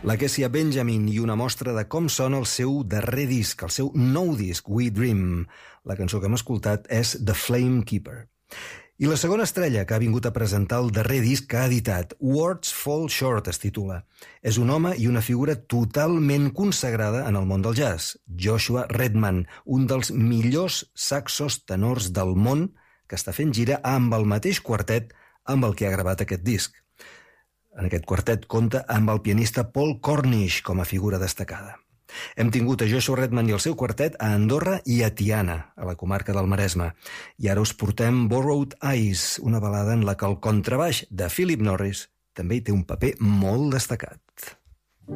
La Kezia Benjamin i una mostra de com sona el seu darrer disc, el seu nou disc, We Dream. La cançó que hem escoltat és The Flame Keeper. I la segona estrella que ha vingut a presentar el darrer disc que ha editat, Words Fall Short es titula. És un home i una figura totalment consagrada en el món del jazz, Joshua Redman, un dels millors saxos tenors del món que està fent gira amb el mateix quartet amb el que ha gravat aquest disc. En aquest quartet compta amb el pianista Paul Cornish com a figura destacada. Hem tingut a Joshua Redman i el seu quartet a Andorra i a Tiana, a la comarca del Maresme. I ara us portem Borrowed Eyes, una balada en la que el contrabaix de Philip Norris també hi té un paper molt destacat.